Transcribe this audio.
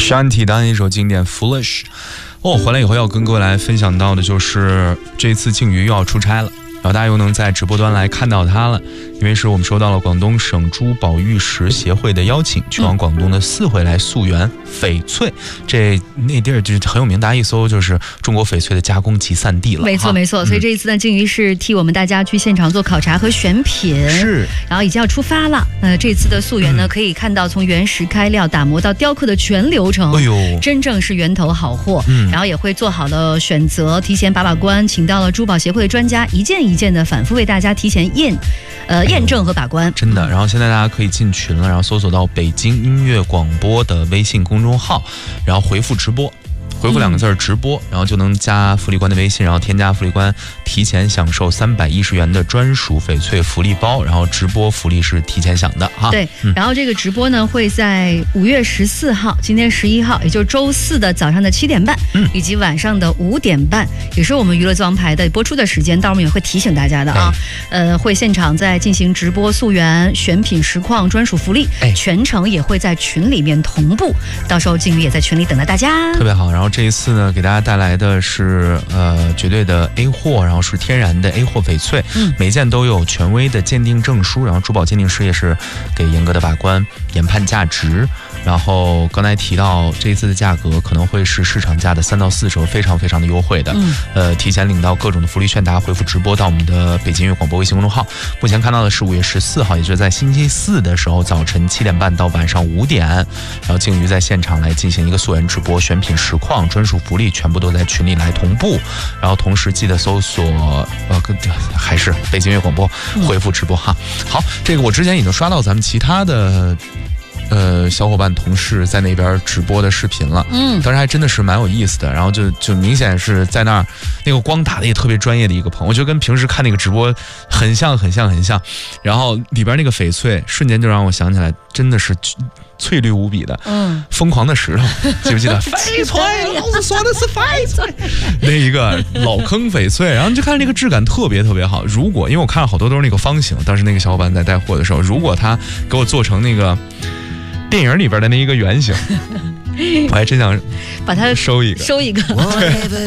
Shanti 当然一首经典 Foolish。 回来以后要跟各位来分享到的就是这次靖宇又要出差了，然后大家又能在直播端来看到他了，因为是我们收到了广东省珠宝玉石协会的邀请，去往广东的4会来溯源翡翠。那地儿就是很有名，大家一搜就是中国翡翠的加工集散地了。 没错没错，所以这一次呢，靖宇是替我们大家去现场做考察和选品， 是， 然后已经要出发了。这次的溯源呢，可以看到从原石开料、打磨到雕刻的全流程，真正是源头好货。然后也会做好了选择，提前把关，请到了珠宝协会的专家，一件一件的反复为大家提前验证和把关。 真的。然后现在大家可以进群了，然后搜索到北京音乐广播的微信公众号，然后回复直播，回复2个字直播，然后就能加福利官的微信，然后添加福利官，提前享受310元的专属翡翠福利包，然后直播福利是提前享的哈。 对，然后这个直播呢会在5月14号，今天11号，也就是周4的早上的7点半，以及晚上的5点半，也是我们娱乐最王牌的播出的时间，到时候我们也会提醒大家的啊。会现场在进行直播溯源、选品实况、专属福利，全程也会在群里面同步，到时候靖宇也在群里等着大家。 特别好。然后这一次呢，给大家带来的是绝对的 A 货，然后是天然的 A 货翡翠，每件都有权威的鉴定证书，然后珠宝鉴定师也是给严格的把关，研判价值。然后刚才提到这一次的价格可能会是市场价的3到4折，非常非常的优惠的。提前领到各种的福利券，大家回复直播到我们的北京音乐广播微信公众号。目前看到的是5月14号，也就是在星期4的时候，早晨7点半到晚上5点，然后靖宇在现场来进行一个溯源直播，选品实况、专属福利全部都在群里来同步。然后同时记得搜索还是北京音乐广播，回复直播哈。好，这个我之前已经刷到咱们其他的小伙伴同事在那边直播的视频了，当时还真的是蛮有意思的。然后就明显是在那儿那个光打的也特别专业的一个棚，我觉得跟平时看那个直播很像。然后里边那个翡翠瞬间就让我想起来，真的是翠绿无比的，疯狂的石头，记不记得？翡翠，老子说的是翡翠，那一个老坑翡翠，然后你就看这个质感特别特别好。如果因为我看了好多都是那个方形，当时那个小伙伴在带货的时候，如果他给我做成那个电影里边的那一个圆形，我还真想把它收一个。